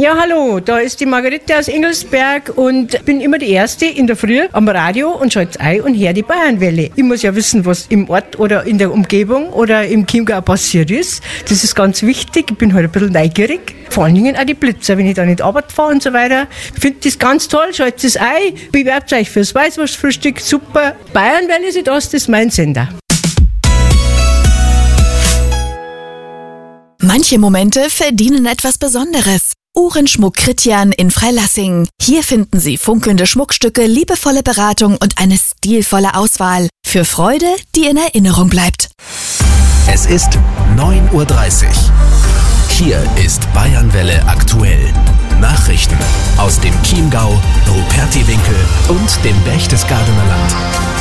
Ja, hallo, da ist die Margarete aus Engelsberg und bin immer die Erste in der Früh am Radio und schalte ein und höre die Bayernwelle. Ich muss ja wissen, was im Ort oder in der Umgebung oder im Chiemgau passiert ist. Das ist ganz wichtig. Ich bin halt ein bisschen neugierig. Vor allen Dingen auch die Blitzer, wenn ich da nicht Arbeit fahre und so weiter. Ich finde das ganz toll, schaltet es ein, bewerbt euch fürs Weißwurstfrühstück, super. Bayernwelle Südost ist mein Sender. Manche Momente verdienen etwas Besonderes. Uhrenschmuck Christian in Freilassing. Hier finden Sie funkelnde Schmuckstücke, liebevolle Beratung und eine stilvolle Auswahl. Für Freude, die in Erinnerung bleibt. Es ist 9:30 Uhr. Hier ist Bayernwelle aktuell. Nachrichten aus dem Chiemgau, Rupertiwinkel und dem Berchtesgadener Land.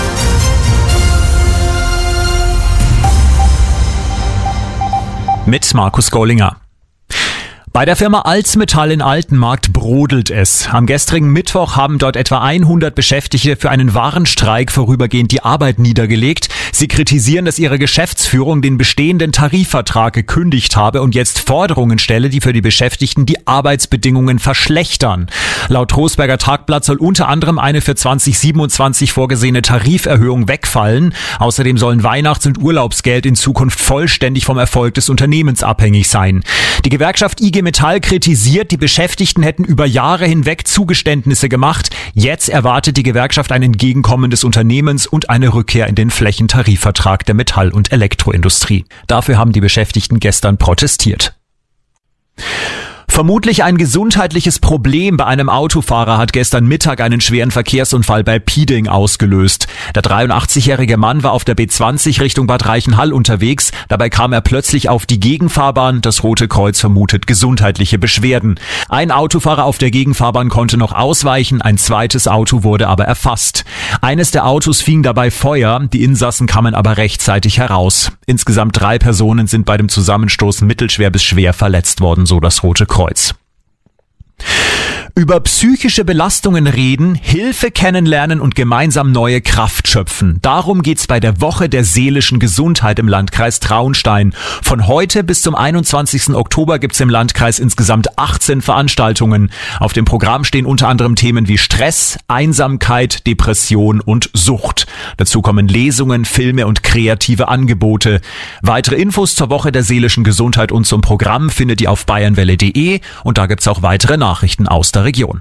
Mit Markus Gollinger. Bei der Firma Alzmetall in Altenmarkt brodelt es. Am gestrigen Mittwoch haben dort etwa 100 Beschäftigte für einen Warnstreik vorübergehend die Arbeit niedergelegt. Sie kritisieren, dass ihre Geschäftsführung den bestehenden Tarifvertrag gekündigt habe und jetzt Forderungen stelle, die für die Beschäftigten die Arbeitsbedingungen verschlechtern. Laut Trostberger Tagblatt soll unter anderem eine für 2027 vorgesehene Tariferhöhung wegfallen. Außerdem sollen Weihnachts- und Urlaubsgeld in Zukunft vollständig vom Erfolg des Unternehmens abhängig sein. Die Gewerkschaft IG Metall kritisiert, die Beschäftigten hätten über Jahre hinweg Zugeständnisse gemacht. Jetzt erwartet die Gewerkschaft ein Entgegenkommen des Unternehmens und eine Rückkehr in den Flächentarifvertrag der Metall- und Elektroindustrie. Dafür haben die Beschäftigten gestern protestiert. Vermutlich ein gesundheitliches Problem bei einem Autofahrer hat gestern Mittag einen schweren Verkehrsunfall bei Pieding ausgelöst. Der 83-jährige Mann war auf der B20 Richtung Bad Reichenhall unterwegs. Dabei kam er plötzlich auf die Gegenfahrbahn. Das Rote Kreuz vermutet gesundheitliche Beschwerden. Ein Autofahrer auf der Gegenfahrbahn konnte noch ausweichen, ein zweites Auto wurde aber erfasst. Eines der Autos fing dabei Feuer, die Insassen kamen aber rechtzeitig heraus. Insgesamt 3 Personen sind bei dem Zusammenstoß mittelschwer bis schwer verletzt worden, so das Rote Kreuz. Über psychische Belastungen reden, Hilfe kennenlernen und gemeinsam neue Kraft schöpfen. Darum geht's bei der Woche der seelischen Gesundheit im Landkreis Traunstein. Von heute bis zum 21. Oktober gibt's im Landkreis insgesamt 18 Veranstaltungen. Auf dem Programm stehen unter anderem Themen wie Stress, Einsamkeit, Depression und Sucht. Dazu kommen Lesungen, Filme und kreative Angebote. Weitere Infos zur Woche der seelischen Gesundheit und zum Programm findet ihr auf bayernwelle.de und da gibt's auch weitere Nachrichten aus der Region.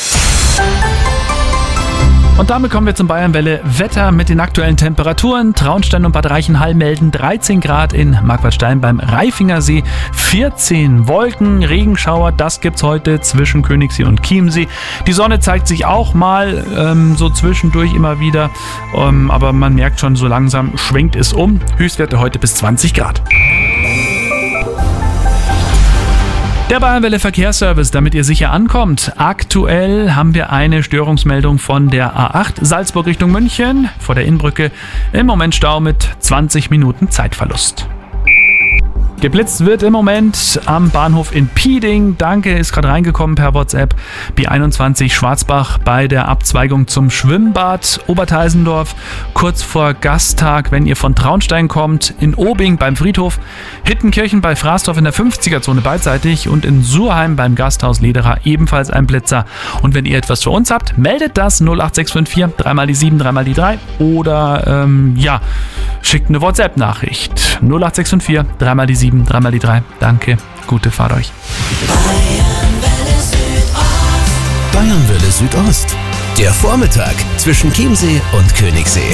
Und damit kommen wir zum Bayernwelle Wetter mit den aktuellen Temperaturen. Traunstein und Bad Reichenhall melden 13 Grad, in Marquardstein beim Raifinger See 14. Wolken, Regenschauer, das gibt's heute zwischen Königssee und Chiemsee. Die Sonne zeigt sich auch mal so zwischendurch immer wieder, aber man merkt schon, so langsam schwenkt es um. Höchstwerte heute bis 20 Grad. Der Bayernwelle Verkehrsservice, damit ihr sicher ankommt. Aktuell haben wir eine Störungsmeldung von der A8 Salzburg Richtung München vor der Innbrücke. Im Moment Stau mit 20 Minuten Zeitverlust. Geblitzt wird im Moment am Bahnhof in Pieding. Danke, ist gerade reingekommen per WhatsApp. B21 Schwarzbach bei der Abzweigung zum Schwimmbad Oberteisendorf. Kurz vor Gasttag, wenn ihr von Traunstein kommt. In Obing beim Friedhof. Hittenkirchen bei Fraßdorf in der 50er-Zone beidseitig. Und in Surheim beim Gasthaus Lederer ebenfalls ein Blitzer. Und wenn ihr etwas für uns habt, meldet das 08654 3 die 7 3 die 3. Oder schickt eine WhatsApp-Nachricht. 08654 3 die 7 3 die 3. Danke, gute Fahrt euch. Bayernwelle Südost. Der Vormittag zwischen Chiemsee und Königssee.